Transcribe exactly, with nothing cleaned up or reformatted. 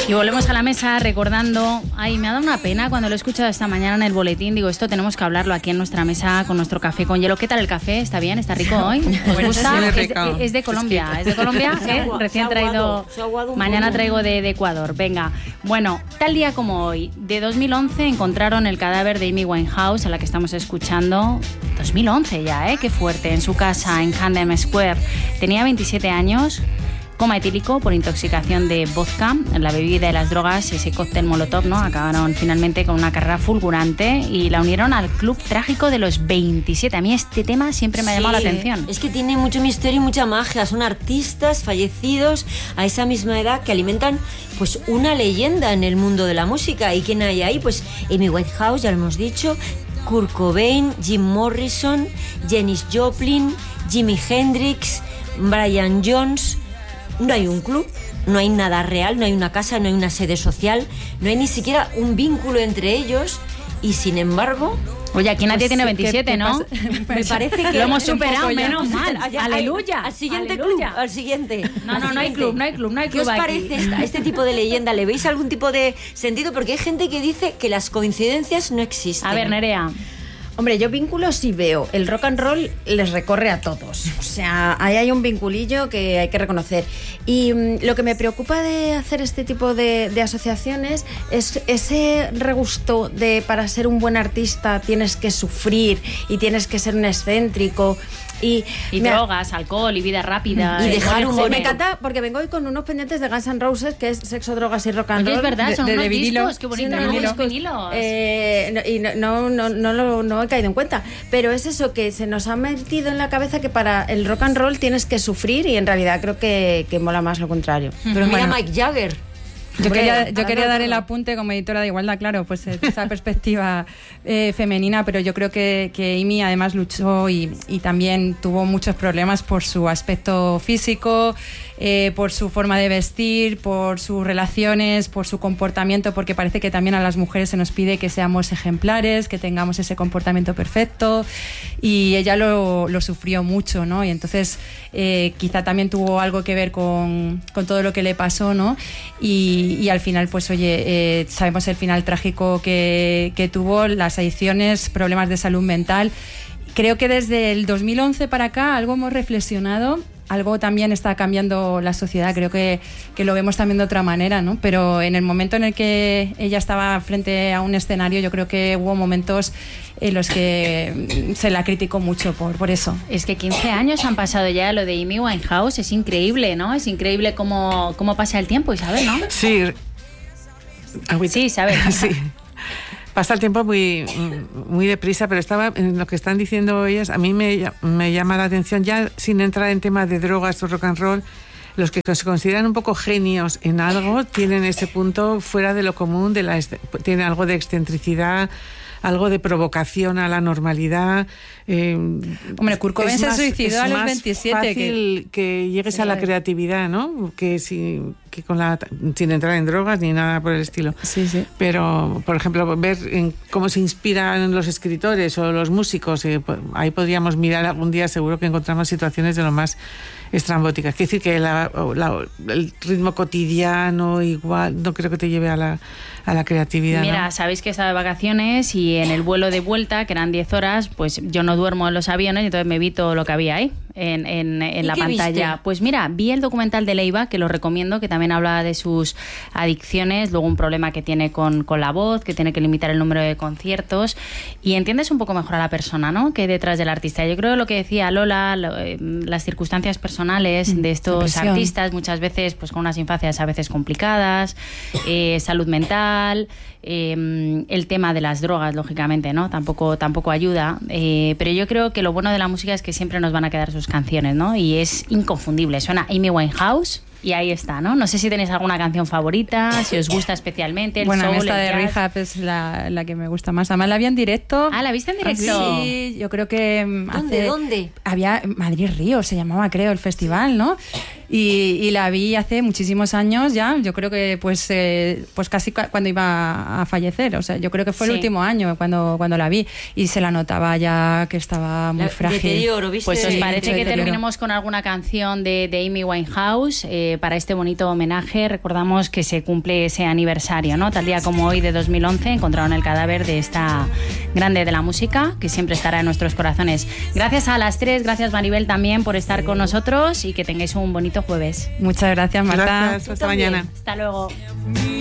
Y volvemos a la mesa recordando, ay, me ha dado una pena cuando lo he escuchado esta mañana en el boletín, digo, esto tenemos que hablarlo aquí en nuestra mesa con nuestro café con hielo. ¿Qué tal el café? ¿Está bien? ¿Está rico hoy? ¿Os gusta? Es de, es de Colombia, es de Colombia, ¿eh? Recién traído, mañana traigo de, de Ecuador. Venga, bueno, tal día como hoy, de dos mil once encontraron el cadáver de Amy Winehouse, a la que estamos escuchando, dos mil once ya, ¿eh? Qué fuerte, en su casa en Camden Square. Tenía veintisiete años. Coma etílico por intoxicación de vodka, la bebida y las drogas y ese cóctel molotov, ¿no? Acabaron finalmente con una carrera fulgurante y la unieron al club trágico de los veintisiete. A mí este tema siempre me ha llamado sí, la atención. Es que tiene mucho misterio y mucha magia. Son artistas fallecidos a esa misma edad que alimentan pues una leyenda en el mundo de la música. ¿Y quién hay ahí? Pues Amy Winehouse, ya lo hemos dicho, Kurt Cobain, Jim Morrison, Janis Joplin, Jimi Hendrix, Brian Jones. No hay un club, no hay nada real, no hay una casa, no hay una sede social, no hay ni siquiera un vínculo entre ellos y sin embargo... Oye, aquí nadie pues, tiene veintisiete, ¿qué, ¿no? ¿qué Me parece que lo hemos superado, menos mal. Allá, aleluya. Al siguiente aleluya. club, al siguiente. No, al no, siguiente. no hay club, no hay club, no hay club. ¿Qué os aquí. parece esta, este tipo de leyenda? ¿Le veis algún tipo de sentido? Porque hay gente que dice que las coincidencias no existen. A ver, Nerea. Hombre, yo vínculos sí veo. El rock and roll les recorre a todos. O sea, ahí hay un vinculillo que hay que reconocer. Y um, lo que me preocupa de hacer este tipo de, de asociaciones es ese regusto de para ser un buen artista tienes que sufrir y tienes que ser un excéntrico. Y, y drogas, alcohol y vida rápida. Y dejar un... Me encanta porque vengo hoy con unos pendientes de Guns N' Roses, que es sexo, drogas y rock and roll. Oye, es verdad, son de, unos de discos, qué bonito, sí, ¿no? Vinilos. Vinilos. Eh, no, y no, no, no, no, no he caído en cuenta. Pero es eso, que se nos ha metido en la cabeza que para el rock and roll tienes que sufrir y en realidad creo que, que mola más lo contrario. Pero mira bueno. Mike Jagger. Yo quería, yo quería dar el apunte como editora de Igualdad, claro, pues esa perspectiva eh, femenina, pero yo creo que, que Amy además luchó y, y también tuvo muchos problemas por su aspecto físico, eh, por su forma de vestir, por sus relaciones, por su comportamiento, porque parece que también a las mujeres se nos pide que seamos ejemplares, que tengamos ese comportamiento perfecto, y ella lo, lo sufrió mucho, ¿no? Y entonces eh, quizá también tuvo algo que ver con, con todo lo que le pasó, ¿no? Y Y al final, pues oye, eh, sabemos el final trágico que, que tuvo, las adicciones, problemas de salud mental. Creo que desde el dos mil once para acá algo hemos reflexionado, algo también está cambiando la sociedad, creo que, que lo vemos también de otra manera, ¿no? Pero en el momento en el que ella estaba frente a un escenario, yo creo que hubo momentos en los que se la criticó mucho por, por eso. Es que quince años han pasado ya lo de Amy Winehouse, es increíble, ¿no? Es increíble cómo, cómo pasa el tiempo, Isabel, ¿no? Sí. Sí, Isabel. Sí. Pasa el tiempo muy, muy deprisa, pero estaba en lo que están diciendo ellas, a mí me, me llama la atención, ya sin entrar en temas de drogas o rock and roll, los que se consideran un poco genios en algo tienen ese punto fuera de lo común, de la, tienen algo de excentricidad, algo de provocación a la normalidad. Eh, Hombre, Kurt Cobain se suicidó a los veintisiete. Es fácil que, que llegues sí, a la creatividad, ¿no? Que, si, que con la, sin entrar en drogas ni nada por el estilo. Sí, sí. Pero, por ejemplo, ver en cómo se inspiran los escritores o los músicos, eh, ahí podríamos mirar algún día, seguro que encontramos situaciones de lo más estrambóticas. Quiere decir que la, la, el ritmo cotidiano igual no creo que te lleve a la, a la creatividad. Mira, ¿no? Sabéis que he estado de vacaciones y en el vuelo de vuelta, que eran diez horas, pues yo no duermo en los aviones y entonces me vi todo lo que había ahí en, en, en la pantalla. Viste? Pues mira, vi el documental de Leiva, que lo recomiendo, que también habla de sus adicciones, luego un problema que tiene con, con la voz, que tiene que limitar el número de conciertos, y entiendes un poco mejor a la persona, ¿no?, que hay detrás del artista. Yo creo lo que decía Lola, lo, eh, las circunstancias personales mm, de estos artistas, muchas veces pues con unas infancias a veces complicadas, eh, salud mental, eh, el tema de las drogas, lógicamente, ¿no? Tampoco, tampoco ayuda, eh, pero yo creo que lo bueno de la música es que siempre nos van a quedar sus canciones, ¿no? Y es inconfundible. Suena Amy Winehouse y ahí está, ¿no? No sé si tenéis alguna canción favorita, si os gusta especialmente el bueno, soul, esta de jazz. Rehab es la, la que me gusta más. Además la vi en directo. Ah, ¿la viste en directo? Sí, yo creo que ¿Dónde, hace, dónde? Había Madrid Río, se llamaba, creo, el festival, ¿no? Y, y la vi hace muchísimos años ya, yo creo que pues, eh, pues casi cuando iba a fallecer, o sea, yo creo que fue sí. el último año cuando, cuando la vi y se la notaba ya que estaba muy la, frágil. Deterioro, ¿viste? Pues os sí, parece que terminemos con alguna canción de, de Amy Winehouse eh, para este bonito homenaje. Recordamos que se cumple ese aniversario, ¿no? Tal día como hoy de dos mil once encontraron el cadáver de esta grande de la música que siempre estará en nuestros corazones. Gracias a las tres, gracias Maribel también por estar con nosotros y que tengáis un bonito jueves. Muchas gracias, Marta. Gracias, hasta mañana. Hasta luego.